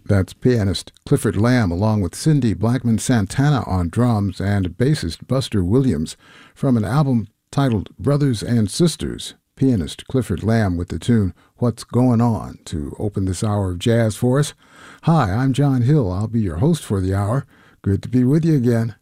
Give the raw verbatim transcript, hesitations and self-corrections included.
That's pianist Clifford Lamb along with Cindy Blackman Santana on drums and bassist Buster Williams from an album titled Brothers and Sisters. Pianist Clifford Lamb with the tune What's Going On to open this hour of jazz for us. Hi, I'm John Hill. I'll be your host for the hour. Good to be with you again.